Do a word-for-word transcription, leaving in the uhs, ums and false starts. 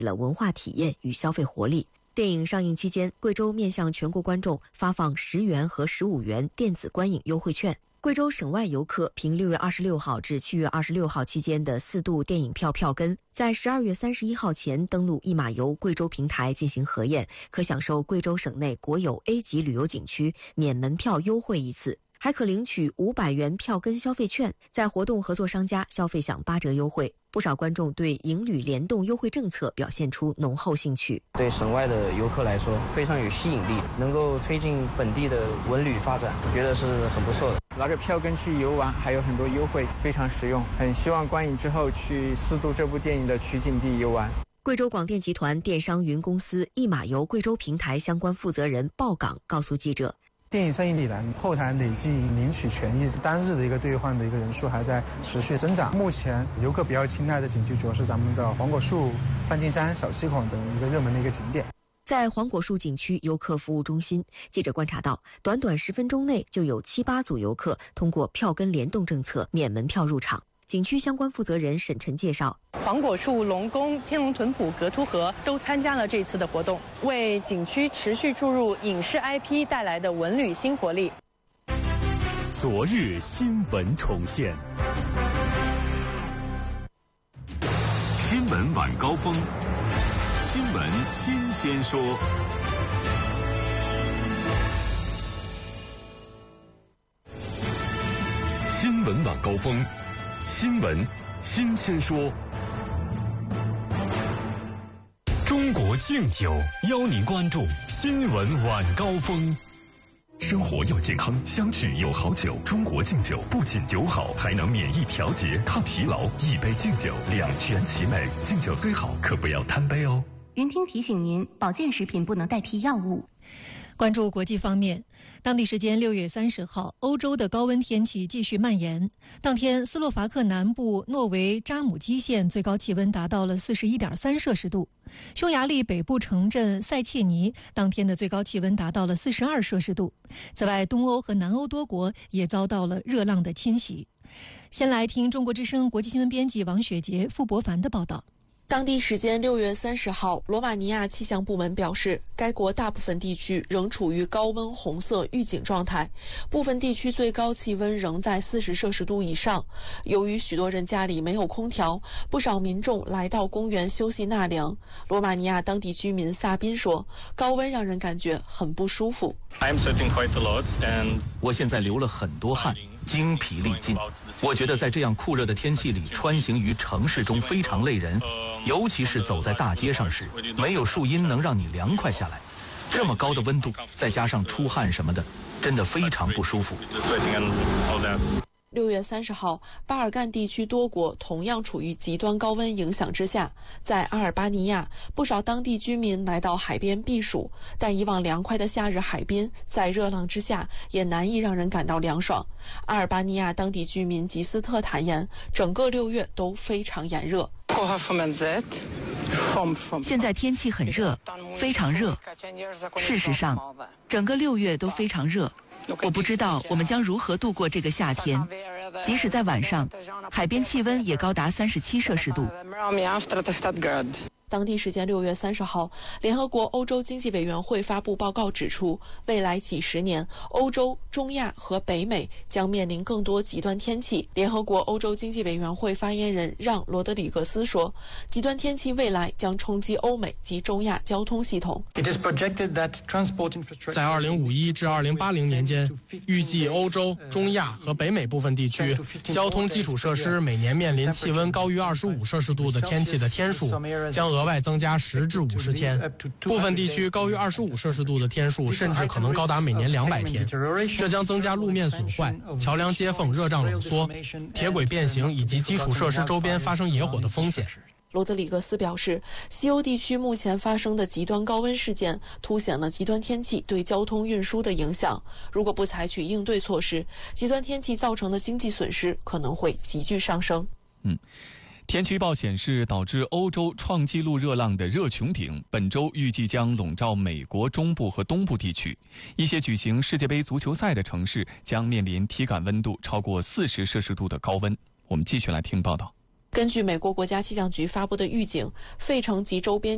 了文化体验与消费活力。电影上映期间，贵州面向全国观众发放十元和十五元电子观影优惠券。贵州省外游客凭六月二十六号至七月二十六号期间的四度电影票票根，在十二月三十一号前登录一马游贵州平台进行核验，可享受贵州省内国有 A 级旅游景区免门票优惠一次，还可领取五百元票根消费券，在活动合作商家消费享八折优惠。不少观众对营旅联动优惠政策表现出浓厚兴趣。 对省外的游客来说非常有吸引力，能够推进本地的文旅发展，我觉得是很不错的。 拿着票根去游玩，还有很多优惠，非常实用。很希望观影之后去四渡这部电影的取景地游玩。 贵州广电集团电商云公司一马游贵州平台相关负责人鲍岗告诉记者， 电影上映以来，后台累计领取权益单日的一个兑换的一个人数还在持续增长。目前游客比较青睐的景区主要是咱们的黄果树、梵净山、小七孔等一个热门的一个景点。 在黄果树景区游客服务中心，记者观察到，短短十分钟内就有七八组游客通过票根联动政策免门票入场。景区相关负责人沈晨介绍， 黄果树、龙宫、天龙屯堡、格凸河都参加了这次的活动，为景区持续注入影视 I P 带来的文旅新活力。 昨日新闻重现，新闻晚高峰，新闻新鲜说。新闻晚高峰，新闻新鲜说。中国敬酒邀您关注新闻晚高峰。生活要健康，相聚有好酒。中国敬酒不仅酒好，还能免疫调节、抗疲劳。一杯敬酒，两全其美。敬酒虽好，可不要贪杯哦。 云听提醒您，保健食品不能代替药物。 关注国际方面，当地时间六月三十号，欧洲的高温天气继续蔓延。当天，斯洛伐克南部诺维扎姆基县最高气温达到了四十一点三摄氏度。匈牙利北部城镇塞切尼当天的最高气温达到了四十二摄氏度。此外，东欧和南欧多国也遭到了热浪的侵袭。先来听中国之声国际新闻编辑王雪杰、傅博凡的报道。 当地时间六月三十号，罗马尼亚气象部门表示，该国大部分地区仍处于高温红色预警状态，部分地区最高气温仍在四十摄氏度以上。由于许多人家里没有空调，不少民众来到公园休息纳凉。罗马尼亚当地居民萨宾说，高温让人感觉很不舒服。 我现在流了很多汗，精疲力尽。我觉得在这样酷热的天气里穿行于城市中非常累人，尤其是走在大街上时，没有树荫能让你凉快下来。这么高的温度，再加上出汗什么的，真的非常不舒服。 六月三十号，巴尔干地区多国同样处于极端高温影响之下。在阿尔巴尼亚，不少当地居民来到海边避暑，但以往凉快的夏日海滨，在热浪之下也难以让人感到凉爽。阿尔巴尼亚当地居民吉斯特坦言，整个六月都非常炎热。 现在天气很热，非常热。事实上，整个六月都非常热。我不知道我们将如何度过这个夏天，即使在晚上，海边气温也高达三十七摄氏度。 当地时间六月三十号，联合国欧洲经济委员会发布报告指出，未来几十年，欧洲、中亚和北美将面临更多极端天气。联合国欧洲经济委员会发言人让·罗德里格斯说，极端天气未来将冲击欧美及中亚交通系统。 在二零五一至二零八零年间，预计欧洲、中亚和北美部分地区交通基础设施每年面临气温高于二十五摄氏度的天气的天数将额外增加十至五十天，部分地区高于二十五摄氏度的天数甚至可能高达每年两百天。这将增加路面损坏、桥梁接缝、热胀冷缩、铁轨变形以及基础设施周边发生野火的风险。 罗德里格斯表示，西欧地区目前发生的极端高温事件凸显了极端天气对交通运输的影响。如果不采取应对措施，极端天气造成的经济损失可能会急剧上升。 嗯。天气预报显示，导致欧洲创纪录热浪的热穹顶本周预计将笼罩美国中部和东部地区，一些举行世界杯足球赛的城市将面临体感温度超过四十摄氏度的高温。我们继续来听报道。 根据美国国家气象局发布的预警，费城及周边